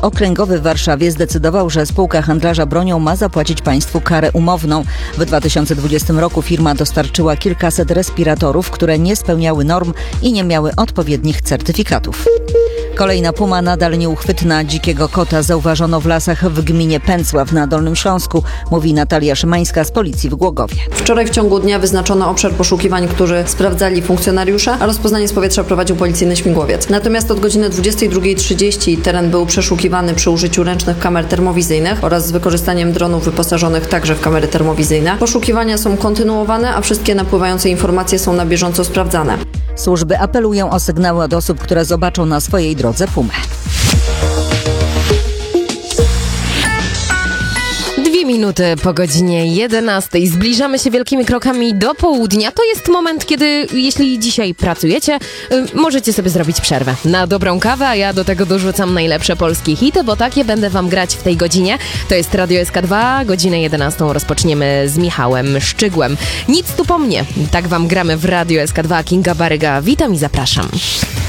Okręgowy w Warszawie zdecydował, że spółka handlarza bronią ma zapłacić państwu karę umowną. W 2020 roku firma dostarczyła kilkaset respiratorów, które nie spełniały norm i nie miały odpowiednich certyfikatów. Kolejna puma nadal nieuchwytna. Dzikiego kota zauważono w lasach w gminie Pęcław na Dolnym Śląsku, mówi Natalia Szymańska z policji w Głogowie. Wczoraj w ciągu dnia wyznaczono obszar poszukiwań, który sprawdzali funkcjonariusze, a rozpoznanie z powietrza prowadził policyjny śmigłowiec. Natomiast od godziny 22:30 teren był przeszukiwany przy użyciu ręcznych kamer termowizyjnych oraz z wykorzystaniem dronów wyposażonych także w kamery termowizyjne. Poszukiwania są kontynuowane, a wszystkie napływające informacje są na bieżąco sprawdzane. Służby apelują o sygnały od osób, które zobaczą na swojej drodze pumę. 2 minuty po godzinie 11. Zbliżamy się wielkimi krokami do południa. To jest moment, kiedy jeśli dzisiaj pracujecie, możecie sobie zrobić przerwę na dobrą kawę, a ja do tego dorzucam najlepsze polskie hity, bo takie będę wam grać w tej godzinie. To jest Radio SK2, godzinę 11 rozpoczniemy z Michałem Szczygłem. Nic tu po mnie. Tak wam gramy w Radio SK2. Kinga Baryga, witam i zapraszam.